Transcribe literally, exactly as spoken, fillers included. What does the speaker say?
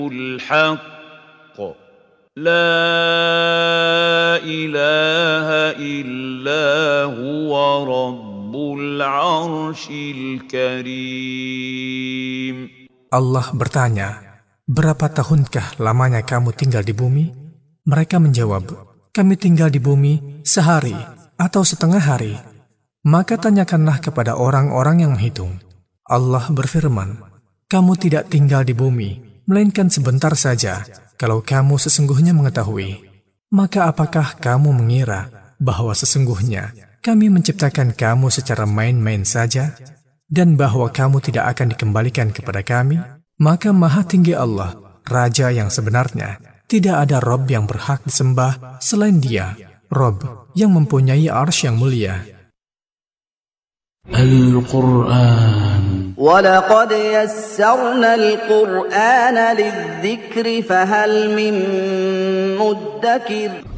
الحق لا إله إلا هو رب العرش الكريم. Allah bertanya, berapa tahunkah lamanya kamu tinggal di bumi? Mereka menjawab, kami tinggal di bumi sehari atau setengah hari. Maka tanyakanlah kepada orang-orang yang menghitung. Allah berfirman, kamu tidak tinggal di bumi, melainkan sebentar saja, kalau kamu sesungguhnya mengetahui. Maka apakah kamu mengira bahwa sesungguhnya kami menciptakan kamu secara main-main saja, dan bahwa kamu tidak akan dikembalikan kepada kami? Maka Maha Tinggi Allah, Raja yang sebenarnya, tidak ada Rob yang berhak disembah selain Dia, Rob yang mempunyai arsy yang mulia. Al-Quran. وَلَقَدْ يَسَّرْنَا الْقُرْآنَ لِلذِّكْرِ فَهَلْ مِن مُّدَّكِرٍ.